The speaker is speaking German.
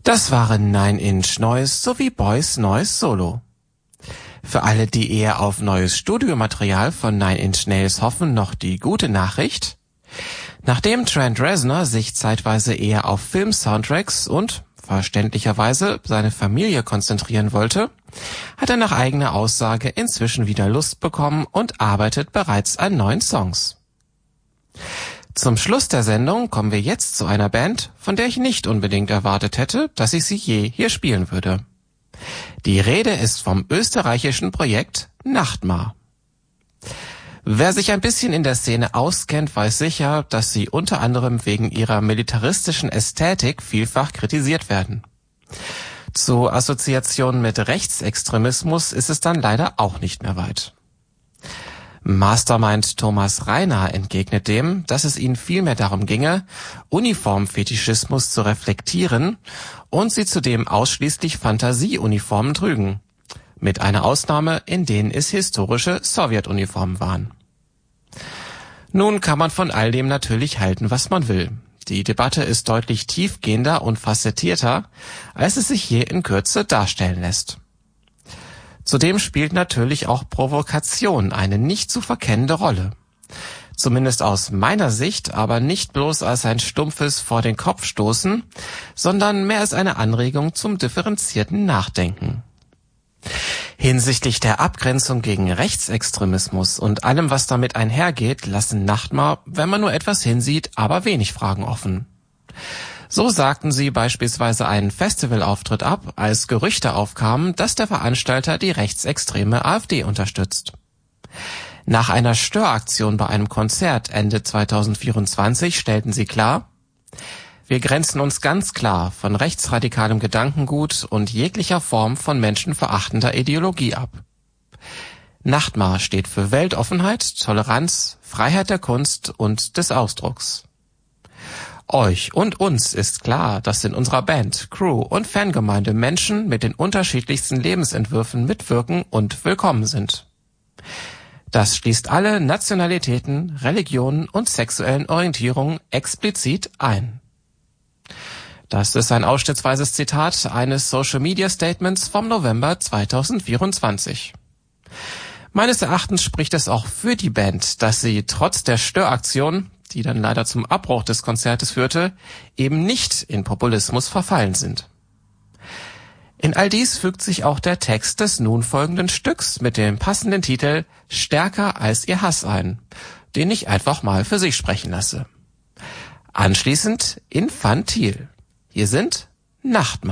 Das waren Nine Inch Noise sowie Boys Noize Solo. Für alle, die eher auf neues Studiomaterial von Nine Inch Nails hoffen, noch die gute Nachricht: Nachdem Trent Reznor sich zeitweise eher auf Film-Soundtracks und, verständlicherweise, seine Familie konzentrieren wollte, hat er nach eigener Aussage inzwischen wieder Lust bekommen und arbeitet bereits an neuen Songs. Zum Schluss der Sendung kommen wir jetzt zu einer Band, von der ich nicht unbedingt erwartet hätte, dass ich sie je hier spielen würde. Die Rede ist vom österreichischen Projekt Nachtmar. Wer sich ein bisschen in der Szene auskennt, weiß sicher, dass sie unter anderem wegen ihrer militaristischen Ästhetik vielfach kritisiert werden. Zu Assoziationen mit Rechtsextremismus ist es dann leider auch nicht mehr weit. Mastermind Thomas Reiner entgegnet dem, dass es ihnen vielmehr darum ginge, Uniformfetischismus zu reflektieren und sie zudem ausschließlich Fantasieuniformen trügen. Mit einer Ausnahme, in denen es historische Sowjetuniformen waren. Nun kann man von all dem natürlich halten, was man will. Die Debatte ist deutlich tiefgehender und facettierter, als es sich je in Kürze darstellen lässt. Zudem spielt natürlich auch Provokation eine nicht zu verkennende Rolle. Zumindest aus meiner Sicht, aber nicht bloß als ein stumpfes Vor den Kopf stoßen, sondern mehr als eine Anregung zum differenzierten Nachdenken. Hinsichtlich der Abgrenzung gegen Rechtsextremismus und allem, was damit einhergeht, lassen Nachtmar, wenn man nur etwas hinsieht, aber wenig Fragen offen. So sagten sie beispielsweise einen Festivalauftritt ab, als Gerüchte aufkamen, dass der Veranstalter die rechtsextreme AfD unterstützt. Nach einer Störaktion bei einem Konzert Ende 2024 stellten sie klar: Wir grenzen uns ganz klar von rechtsradikalem Gedankengut und jeglicher Form von menschenverachtender Ideologie ab. Nachtmar steht für Weltoffenheit, Toleranz, Freiheit der Kunst und des Ausdrucks. Euch und uns ist klar, dass in unserer Band, Crew und Fangemeinde Menschen mit den unterschiedlichsten Lebensentwürfen mitwirken und willkommen sind. Das schließt alle Nationalitäten, Religionen und sexuellen Orientierungen explizit ein. Das ist ein ausschnittsweises Zitat eines Social-Media-Statements vom November 2024. Meines Erachtens spricht es auch für die Band, dass sie trotz der Störaktion, die dann leider zum Abbruch des Konzertes führte, eben nicht in Populismus verfallen sind. In all dies fügt sich auch der Text des nun folgenden Stücks mit dem passenden Titel »Stärker als ihr Hass« ein, den ich einfach mal für sich sprechen lasse. Anschließend Infantil. Hier sind Nachtmar.